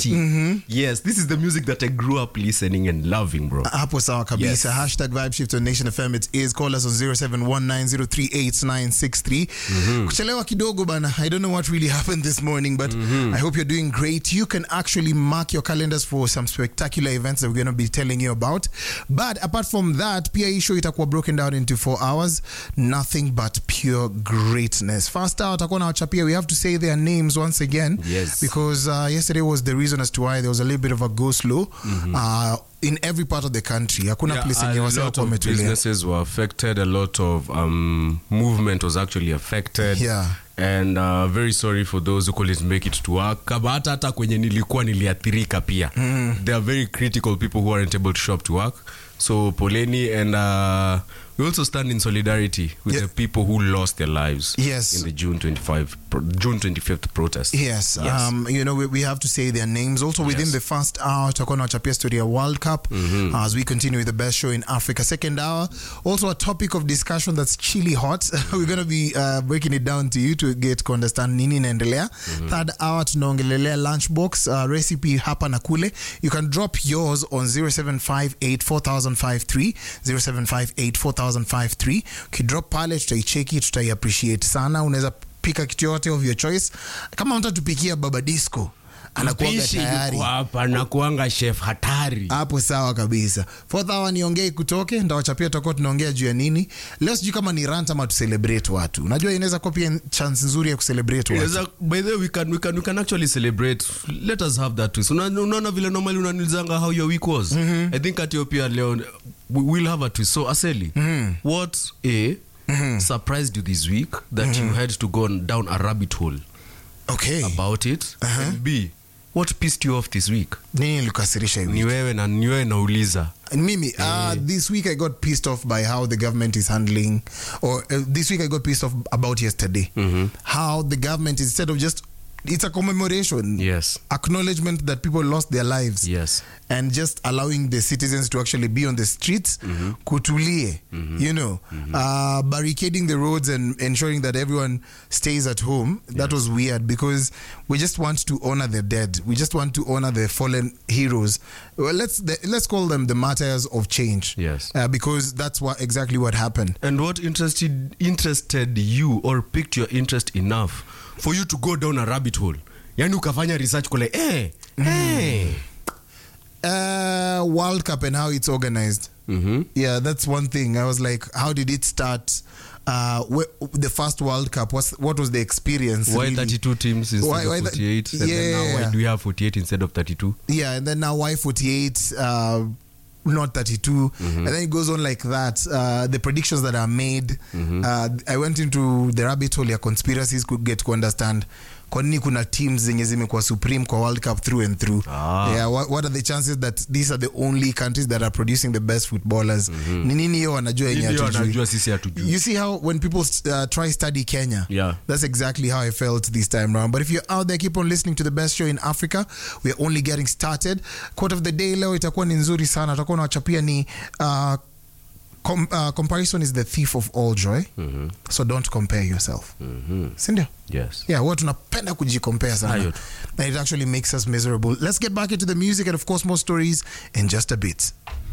City. Yes, this is the music that I grew up listening and loving, bro. Hapo sawa kabisa. Yes. Hashtag Vibe Shift on Nation FM. It is. Call us on 0719038963. Kuchelewa kidogo bana. I don't know what really happened this morning, but I hope you're doing great. You can actually mark your calendars for some spectacular events that we're going to be telling you about. But apart from that, PIE show itakuwa broken down into 4 hours. Nothing but pure greatness. First hour, itakuwa na wachapia. We have to say their names once again. Yes. Because yesterday was the reason as to why there was a little bit of a go-slow. In every part of the country. Hakuna place yenye wase wako wametulia. Businesses were affected. A lot of movement was actually affected. Yeah. And very sorry for those who couldn't make it to work. Kama hata kwenye nilikuwa niliathirika pia. There are very critical people who aren't able to show up to work. So poleni, and we also stand in solidarity with the people who lost their lives in the June 25th protest. Yes. You know, we have to say their names. Also within the first hour, tutakuwa na chapia story ya World Cup as we continue with the best show in Africa. Second hour, also a topic of discussion that's chilly hot. We're going to be breaking it down to you to get to understand nini inaendelea. Third hour, tunaongelelea lunchbox recipe hapa na kule. You can drop yours on 07584053, 07584053. Ukidrop pale, tutaicheki, tutaiappreciate sana. Unaweza pika kitu yote of your choice. Kama unataka tupikia baba disco, anakuanga tayari hapa na kuanga chef hatari. Hapo sawa kabisa. Fourth hour niongee kutoke, ndawachapia tutakuwa tunaongea juu ya nini. Leo sijui kama ni rant ama to celebrate watu. Unajua inaweza kuwa pia chance nzuri ya kucelebrate watu. By the way, we can actually celebrate. Let us have that twist. Unaona vile normally unanilizanga how your week was. I think Ethiopia leo we'll have a twist. So Aseli, what surprised you this week that you had to go down a rabbit hole? Okay. About it. And B, what pissed you off this week? Nini likasirisha hii Ni wewe nauliza. Mimi, this week I got pissed off by how the government is handling, or this week I got pissed off about yesterday. How the government, instead of just, it's a commemoration. Yes. Acknowledgement that people lost their lives. Yes. And just allowing the citizens to actually be on the streets, kutulie, you know, barricading the roads and ensuring that everyone stays at home. That was weird, because we just want to honor the dead. We just want to honor the fallen heroes. Well, let's call them the martyrs of change. Yes. Because that's exactly what happened. And what interested you or piqued your interest enough for you to go down a rabbit hole? Yani ukafanya research kule, World Cup and how it's organized. Yeah, that's one thing. I was like, how did it start? The first World Cup, what was the experience? Why really? 32 teams instead of 48? And then now why do we have 48 instead of 32? Yeah, and then now why 48? Not 32, and then it goes on like that. The predictions that are made. I went into the rabbit hole ya conspiracies could get to understand kwa nini kuna teams zenye zimekuwa supreme kwa World Cup through and through. Yeah, what are the chances that these are the only countries that are producing the best footballers? Ni nini hiyo wanajua yenye hatujui? You see how when people try study Kenya, that's exactly how I felt this time around. But if you're out there, keep on listening to the best show in Africa. We're only getting started. Quote of the day leo itakuwa ni nzuri sana. Tutakuwa na wachapia ni comparison is the thief of all joy. So don't compare yourself. Sindio? Yes. Yeah, what tunapenda kujicompare sana. And it actually makes us miserable. Let's get back into the music and of course more stories in just a bit.